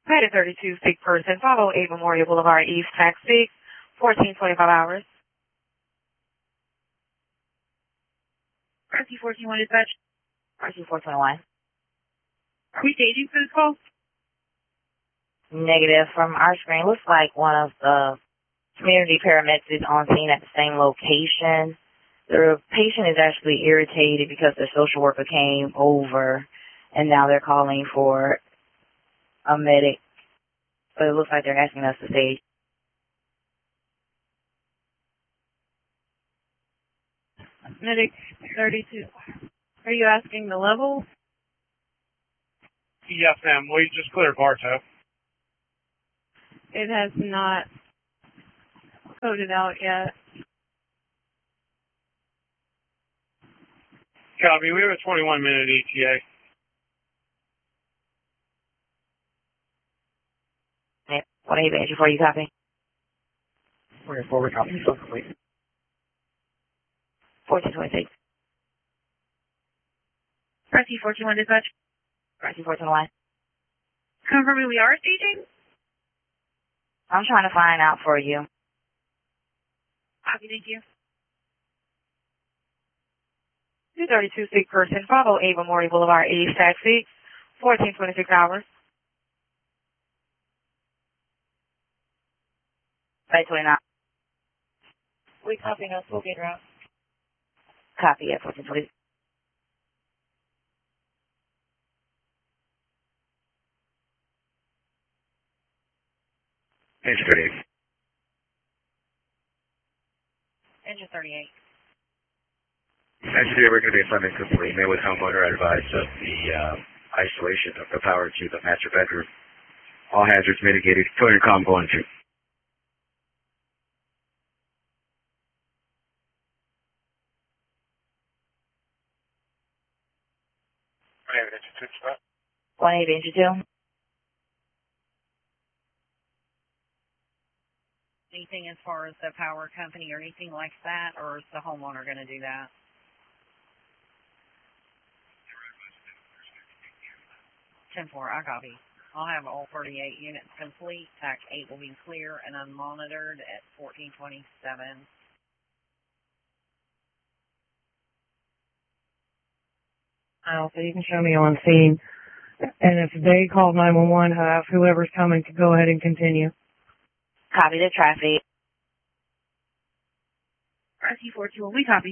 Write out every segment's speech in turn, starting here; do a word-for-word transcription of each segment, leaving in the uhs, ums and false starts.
Pay to thirty-two, sick person, five oh eight Memorial Boulevard East, tax six, fourteen twenty-five hours. R T four two one dispatch. R T four twenty-one. Are we staging for this call? Negative. From our screen, looks like one of the community paramedics is on scene at the same location. The patient is actually irritated because their social worker came over, and now they're calling for a medic. But it looks like they're asking us to stage. Medic thirty-two. Are you asking the level? Yes, ma'am. We just cleared Bartow. It has not coded out yet. Copy. We have a twenty-one minute E T A. Yeah. What are you banshee for? You copy? We're forward copy. So complete. fourteen twenty-six. R T four two one dispatch. R T four twenty-one. Confirming we are staging? I'm trying to find out for you. Copy, thank you. two thirty-two, sick person, five oh eight Memorial Boulevard East, tax six, fourteen twenty-six hours. eight twenty-nine. We copying us. We'll get around. Copy at fourteen twenty. Engine thirty-eight. Engine thirty-eight. Engine thirty-eight, we're going to be assignment complete. Met with homeowner advised of the uh, isolation of the power to the master bedroom. All hazards mitigated. Phone your comm going to. one eight engine two. Anything as far as the power company or anything like that, or is the homeowner going to do that? ten four, I copy. I'll have all thirty-eight units complete. Tac eight will be clear and unmonitored at fourteen twenty-seven. Oh, so you can show me on scene. And if they call nine one one, have whoever's coming to go ahead and continue. Copy the traffic. R T four two one, we copy.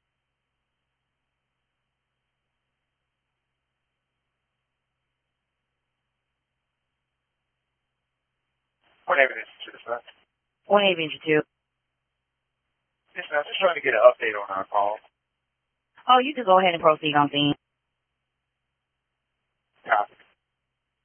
What evidence to the front? one eight engine two. Yes, ma'am. Just trying to get an update on our call. Oh, you can go ahead and proceed on scene.